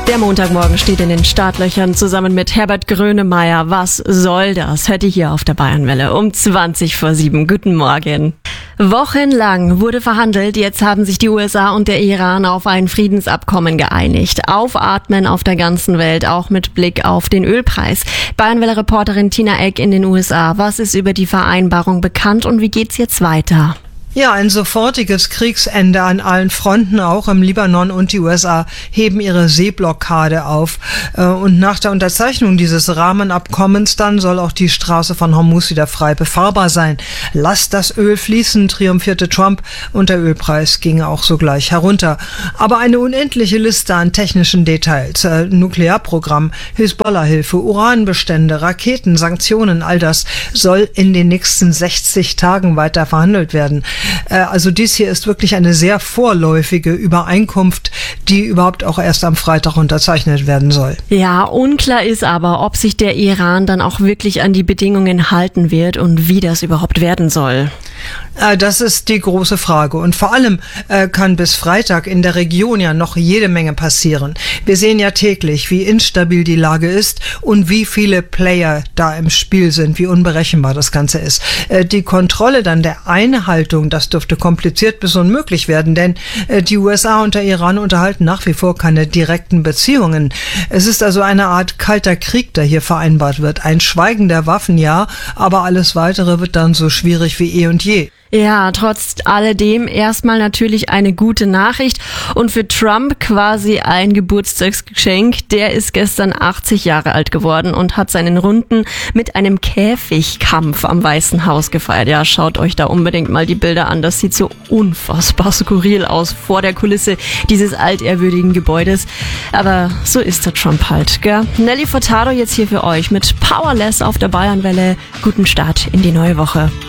Der Montagmorgen steht in den Startlöchern zusammen mit Herbert Grönemeyer. Was soll das? Hört ihr hier auf der Bayernwelle um 7:20. Guten Morgen. Wochenlang wurde verhandelt. Jetzt haben sich die USA und der Iran auf ein Friedensabkommen geeinigt. Aufatmen auf der ganzen Welt, auch mit Blick auf den Ölpreis. Bayernwelle-Reporterin Tina Eck in den USA. Was ist über die Vereinbarung bekannt und wie geht's jetzt weiter? Ja, ein sofortiges Kriegsende an allen Fronten, auch im Libanon, und die USA heben ihre Seeblockade auf. Und nach der Unterzeichnung dieses Rahmenabkommens dann soll auch die Straße von Hormuz wieder frei befahrbar sein. Lasst das Öl fließen, triumphierte Trump, und der Ölpreis ging auch sogleich herunter. Aber eine unendliche Liste an technischen Details, Nuklearprogramm, Hisbollah-Hilfe, Uranbestände, Raketen, Sanktionen, all das soll in den nächsten 60 Tagen weiter verhandelt werden. Also dies hier ist wirklich eine sehr vorläufige Übereinkunft, die überhaupt auch erst am Freitag unterzeichnet werden soll. Ja, unklar ist aber, ob sich der Iran dann auch wirklich an die Bedingungen halten wird und wie das überhaupt werden soll. Das ist die große Frage. Und vor allem kann bis Freitag in der Region ja noch jede Menge passieren. Wir sehen ja täglich, wie instabil die Lage ist und wie viele Player da im Spiel sind, wie unberechenbar das Ganze ist. Die Kontrolle dann der Einhaltung, das dürfte kompliziert bis unmöglich werden, denn die USA und der Iran unterhalten nach wie vor keine direkten Beziehungen. Es ist also eine Art kalter Krieg, der hier vereinbart wird. Ein Schweigen der Waffen, ja, aber alles Weitere wird dann so schwierig wie eh und je. Ja, trotz alledem erstmal natürlich eine gute Nachricht und für Trump quasi ein Geburtstagsgeschenk. Der ist gestern 80 Jahre alt geworden und hat seinen Runden mit einem Käfigkampf am Weißen Haus gefeiert. Ja, schaut euch da unbedingt mal die Bilder an. Das sieht so unfassbar skurril aus vor der Kulisse dieses altehrwürdigen Gebäudes. Aber so ist der Trump halt, gell? Nelly Furtado jetzt hier für euch mit Powerless auf der Bayernwelle. Guten Start in die neue Woche.